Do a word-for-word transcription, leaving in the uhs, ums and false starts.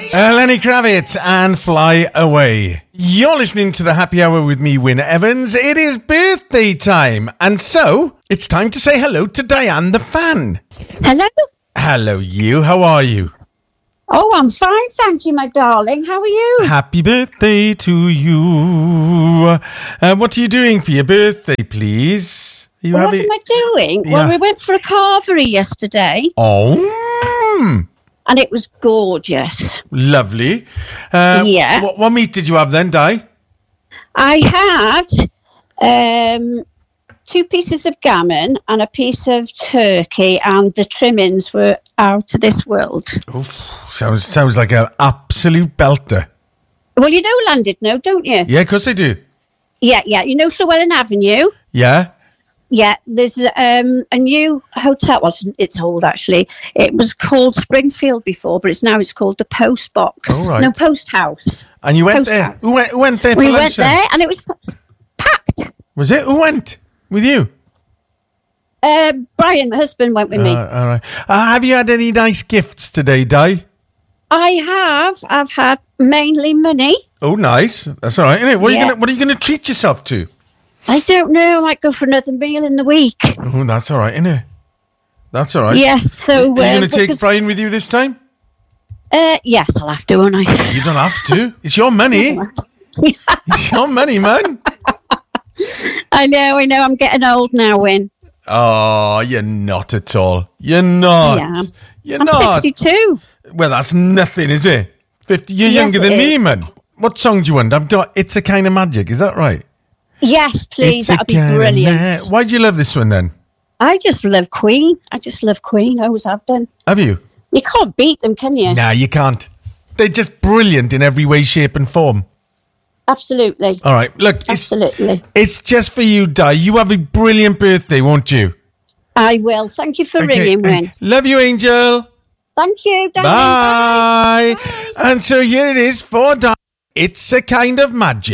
Uh, Lenny Kravitz and Fly Away. You're listening to the Happy Hour with me, Wyn Evans. It is birthday time, and so it's time to say hello to Diane the fan. Hello. Hello, you. How are you? Oh, I'm fine, thank you, my darling. How are you? Happy birthday to you. Uh, what are you doing for your birthday, please? Are you What having... am I doing? Yeah. Well, we went for a carvery yesterday, Oh, and it was gorgeous. lovely. Uh, Yeah. What, what meat did you have then, Di? I had um, two pieces of gammon and a piece of turkey, and the trimmings were out of this world. Oh, sounds sounds like an absolute belter. Well, you know Llandudno, don't you? Yeah, of course I do. Yeah, yeah. You know Llewellyn Avenue? Yeah. Yeah, there's um, a new hotel. Well, it's, it's old, actually. It was called Springfield before, but it's now it's called the Post Box. Oh, right. No, Post House. And you went Post there. house. Who went, who went there for We lunch went then? there, and it was p- packed. Was it? Who went with you? Uh, Brian, my husband, went with me. Uh, all right. Uh, have you had any nice gifts today, Di? I have. I've had mainly money. Oh, nice. That's all right, isn't it? What are you Yeah. gonna What are you gonna treat yourself to? I don't know. I might go for another meal in the week. Oh, that's all right, isn't it? That's all right. Yeah. So Are you uh, going to take because- Brian with you this time? Uh, yes, I'll have to, won't I? You don't have to. It's your money. It's your money, man. I know. I know. I'm getting old now, Wyn. Oh, you're not at all. You're not. I am. You're I'm not. sixty-two. Well, that's nothing, is it? Fifty. You're Yes, younger it than me, is. man. What song do you want? I've got "It's a Kind of Magic." Is that right? Yes, please. It's a That'd be Kind of brilliant. Ma- Why do you love this one then? I just love Queen. I just love Queen. I always have done. Have you? You can't beat them, can you? Nah, you can't. They're just brilliant in every way, shape, and form. Absolutely. All right, look, it's, Absolutely. it's just for you, Di. You have a brilliant birthday, won't you? I will. Thank you for ringing, Wyn. Love you, Angel. Thank you. darling. Bye. Bye. And so here it is for Di. It's a Kind of Magic.